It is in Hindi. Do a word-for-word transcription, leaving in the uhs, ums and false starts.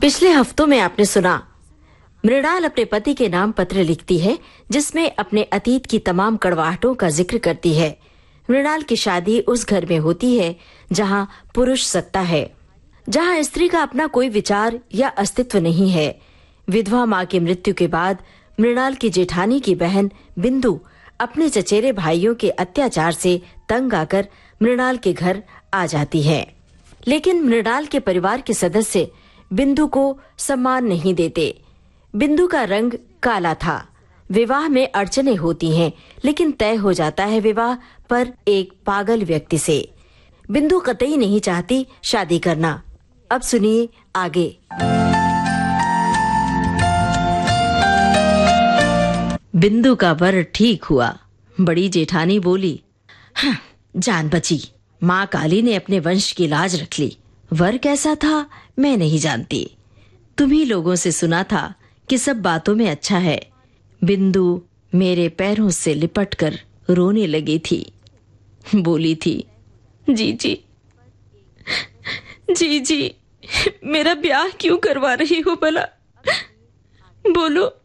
पिछले हफ्तों में आपने सुना, मृणाल अपने पति के नाम पत्र लिखती है जिसमें अपने अतीत की तमाम कड़वाहटों का जिक्र करती है। मृणाल की शादी उस घर में होती है जहां पुरुष सत्ता है, जहां स्त्री का अपना कोई विचार या अस्तित्व नहीं है। विधवा मां की मृत्यु के बाद मृणाल की जेठानी की बहन बिंदु अपने चचेरे भाइयों के अत्याचार से तंग आकर मृणाल के घर आ जाती है। लेकिन मृणाल के परिवार के सदस्य बिंदु को सम्मान नहीं देते। बिंदु का रंग काला था। विवाह में अड़चने होती हैं, लेकिन तय हो जाता है विवाह पर एक पागल व्यक्ति से। बिंदु कतई नहीं चाहती शादी करना। अब सुनिए आगे। बिंदु का वर ठीक हुआ। बड़ी जेठानी बोली, हाँ, जान बची। माँ काली ने अपने वंश की लाज रख ली। वर कैसा था मैं नहीं जानती, तुम्ही लोगों से सुना था कि सब बातों में अच्छा है। बिंदु मेरे पैरों से लिपटकर रोने लगी थी। बोली थी, जी जी जी जी मेरा ब्याह क्यों करवा रही हो भला? बोलो,